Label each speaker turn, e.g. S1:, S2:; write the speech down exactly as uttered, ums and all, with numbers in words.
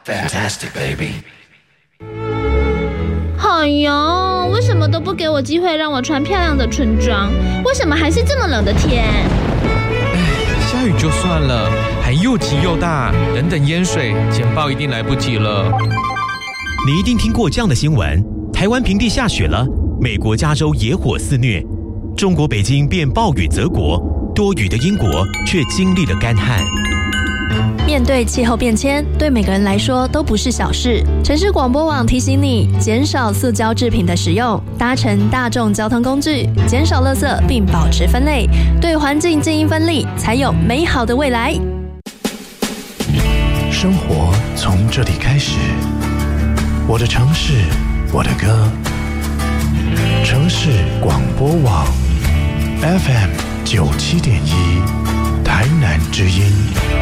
S1: Fantastic baby。
S2: 哎呦，为什么都不给我机会让我穿漂亮的春装？为什么还是这么冷的天？
S3: 下雨就算了，还又急又大，等等淹水，简报一定来不及了。
S4: 你一定听过这样的新闻：台湾平地下雪了，美国加州野火肆虐，中国北京变暴雨泽国，多雨的英国却经历了干旱。
S5: 面对气候变迁，对每个人来说都不是小事。城市广播网提醒你，减少塑胶制品的使用，搭乘大众交通工具，减少垃圾，并保持分类，对环境尽一分力，才有美好的未来。
S1: 生活从这里开始，我的城市，我的歌。城市广播网 F M 九七点一，台南之音。